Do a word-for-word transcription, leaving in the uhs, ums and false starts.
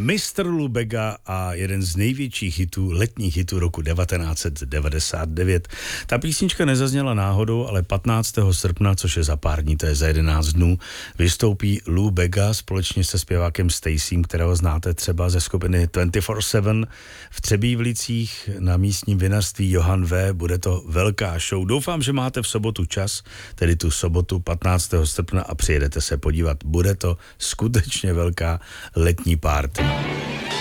mister Lou Bega a jeden z největších hitů, letních hitů roku devatenáct set devadesát devět. Ta písnička nezazněla náhodou, ale patnáctého srpna, což je za pár dní, to je za jedenáct dnů, vystoupí Lou Bega společně se zpěvákem Stacym, kterého znáte třeba ze skupiny dvacet čtyři sedm v Třebívlicích na místním vinařství Johan V. Bude to velká show. Doufám, že máte v sobotu čas, tedy tu sobotu patnáctého srpna a přijedete se podívat. Bude to skutečně velká letní party.